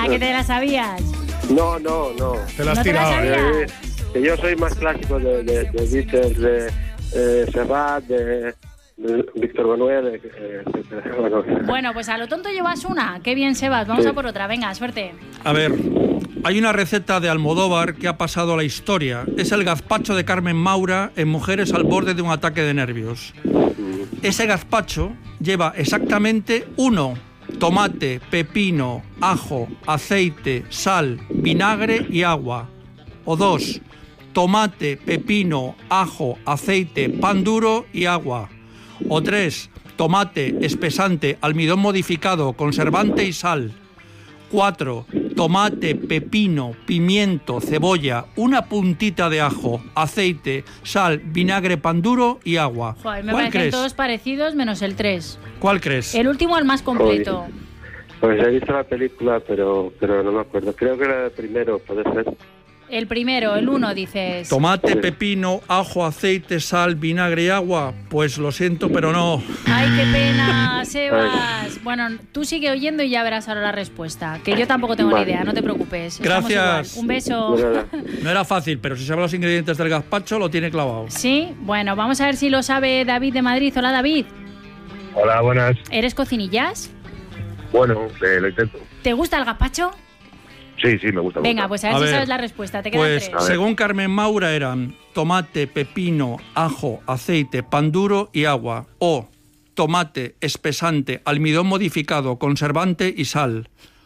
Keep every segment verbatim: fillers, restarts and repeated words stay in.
que te la sabías. No, no, no. Te la has ¿No te la tirado. sabías? Eh, que yo soy más clásico de, de, de Beatles, de eh, Serrat, de, de Víctor Manuel, eh, etcétera. Bueno, Bueno, pues a lo tonto llevas una. Qué bien, Sebas. Vamos Sí. a por otra. Venga, suerte. A ver, hay una receta de Almodóvar que ha pasado a la historia. Es el gazpacho de Carmen Maura en Mujeres al borde de un ataque de nervios. Ese gazpacho lleva exactamente uno: tomate, pepino, ajo, aceite, sal, vinagre y agua. O dos: tomate, pepino, ajo, aceite, pan duro y agua. O tres: tomate, espesante, almidón modificado, conservante y sal. Cuatro: tomate, pepino, pimiento, cebolla, una puntita de ajo, aceite, sal, vinagre, pan duro y agua. Joder, me ¿Cuál parecen crees? todos parecidos menos el tres. ¿Cuál crees? El último, el más completo. pues he visto la película, pero pero no me acuerdo. Creo que era el primero, puede ser. El primero, el uno, dices. Tomate, Sí. pepino, ajo, aceite, sal, vinagre y agua. Pues lo siento, pero no. Ay, qué pena, Sebas. Bueno, tú sigue oyendo y ya verás ahora la respuesta. Que yo tampoco tengo Vale. ni idea, no te preocupes. Estamos Gracias. igual. Un beso. De nada. No era fácil, pero si sabe los ingredientes del gazpacho, lo tiene clavado. Sí, bueno, vamos a ver si lo sabe David de Madrid. Hola, David. Hola, buenas. ¿Eres cocinillas? Bueno, eh, lo intento. ¿Te gusta el gazpacho? Sí, sí, me gusta. me Venga, gusta. pues a ver A si ver, sabes la respuesta. Te quedan Pues tres. ver. según Carmen Maura eran tomate, pepino, ajo, aceite, pan duro y agua. O tomate, espesante, almidón modificado, conservante y sal.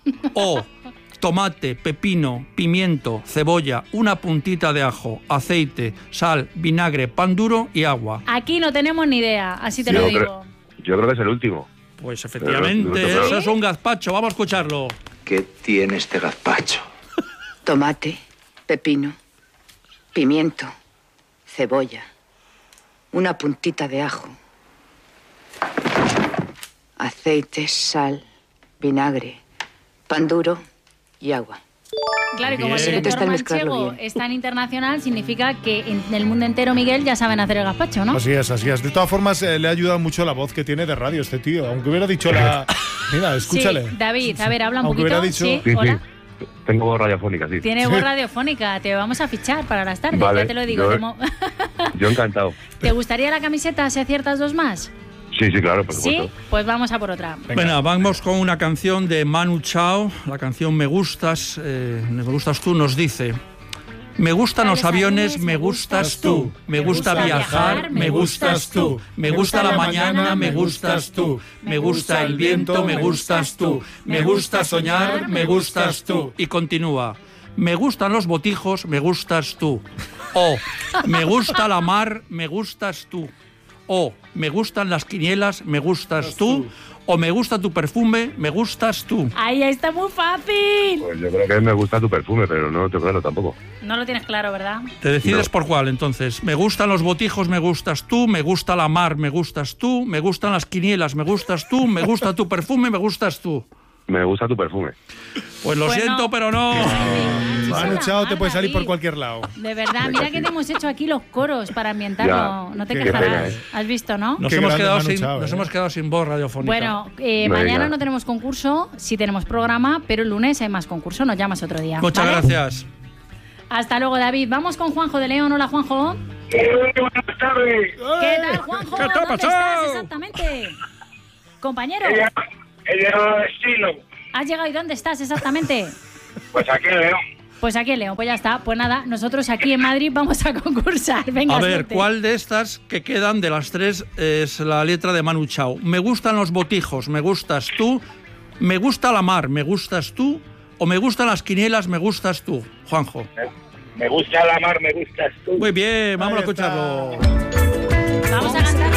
O tomate, pepino, pimiento, cebolla, una puntita de ajo, aceite, sal, vinagre, pan duro y agua. Aquí no tenemos ni idea, así te Yo lo creo- digo. Yo creo que es el último. Pues efectivamente, Pero no- eso es un gazpacho. Vamos a escucharlo. ¿Qué tiene este gazpacho? Tomate, pepino, pimiento, cebolla, una puntita de ajo, aceite, sal, vinagre, pan duro y agua. Claro, y como el Bien. director Está el mezclarlo manchego bien. es tan internacional, significa que en el mundo entero, Miguel, ya saben hacer el gazpacho, ¿no? Así es, así es. De todas formas, eh, le ha ayudado mucho la voz que tiene de radio este tío. Aunque hubiera dicho la... Mira, escúchale. Sí, David, a ver, habla un Aunque poquito. hubiera dicho- Sí, Sí, hola. sí. Tengo voz radiofónica, sí. Tiene voz radiofónica, te vamos a fichar para las tardes, Vale, ya te lo digo. yo- de mo- Yo encantado. ¿Te gustaría la camiseta si aciertas dos más? Sí, sí, claro, por Sí, supuesto. pues vamos a por otra. Venga. Bueno, vamos con una canción de Manu Chao. La canción Me Gustas, eh, Me Gustas Tú nos dice: me gustan los aviones, me gustas tú. Me gusta viajar, me gustas tú. Me gusta la mañana, me gustas tú. Me gusta el viento, me gustas tú. Me gusta soñar, me gustas tú. Y continúa: me gustan los botijos, me gustas tú. O me gusta la mar, me gustas tú. O me gustan las quinielas, me gustas tú. O me gusta tu perfume, me gustas tú. Ahí está muy fácil. Pues yo creo que me gusta tu perfume, pero no te claro tampoco. No lo tienes claro, ¿verdad? Te decides No. por cuál, entonces. Me gustan los botijos, me gustas tú. Me gusta la mar, me gustas tú. Me gustan las quinielas, me gustas tú. Me gusta tu perfume, me gustas tú. Me gusta tu perfume. Pues lo Pues siento, no. pero no. Manu Chao te puede salir por David. cualquier lado. De verdad, mira que te hemos hecho aquí los coros para ambientarlo. Ya, no te qué quejarás. pena, ¿eh? ¿Has visto, no? Nos, Qué hemos grande quedado, Manu sin, Chao, nos ¿eh? hemos quedado sin voz radiofónica. Bueno, eh, Venga. mañana no tenemos concurso, sí tenemos programa, pero el lunes hay más concurso, nos llamas otro día. Muchas ¿vale? gracias. Hasta luego, David. Vamos con Juanjo de León. Hola, Juanjo. Buenas tardes. ¿Qué tal, Juanjo? ¿Qué te ha ¿Dónde pasado? estás exactamente? Compañero, He llegado al destino. ¿has llegado y dónde estás exactamente? Pues aquí en León. Pues aquí en León, pues ya está. Pues nada, nosotros aquí en Madrid vamos a concursar. Venga, A ver, suerte. ¿cuál de estas que quedan de las tres es la letra de Manu Chao? Me gustan los botijos, me gustas tú. Me gusta la mar, me gustas tú. O me gustan las quinielas, me gustas tú. Juanjo. Me gusta la mar, me gustas tú. Muy bien, vamos a Ahí está. escucharlo. Vamos a cantar